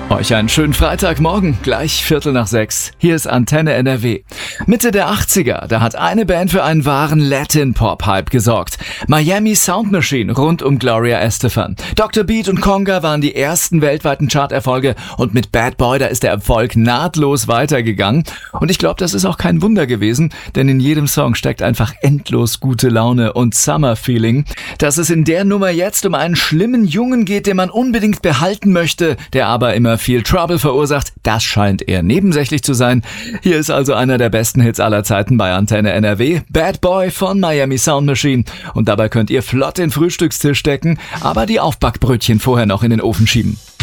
Euch einen schönen Freitagmorgen, gleich 5:45. Hier ist Antenne NRW. Mitte der 80er, da hat eine Band für einen wahren Latin-Pop-Hype gesorgt. Miami Sound Machine rund um Gloria Estefan. Dr. Beat und Conga waren die ersten weltweiten Charterfolge und mit Bad Boy, da ist der Erfolg nahtlos weitergegangen. Und ich glaube, das ist auch kein Wunder gewesen, denn in jedem Song steckt einfach endlos gute Laune und Summer-Feeling. Dass es in der Nummer jetzt um einen schlimmen Jungen geht, den man unbedingt behalten möchte, der aber immer viel Trouble verursacht, das scheint eher nebensächlich zu sein. Hier ist also einer der besten Hits aller Zeiten bei Antenne NRW, Bad Boy von Miami Sound Machine. Und dabei könnt ihr flott den Frühstückstisch decken, aber die Aufbackbrötchen vorher noch in den Ofen schieben.